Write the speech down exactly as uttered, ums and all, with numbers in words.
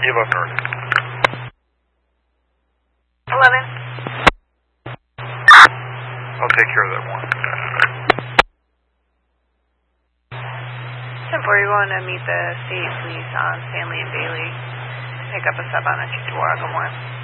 Kilo thirty. eleven. I'll take care of that one. ten four, you're going to meet the state police on Stanley and Bailey to pick up a sub on a two two Oregon one.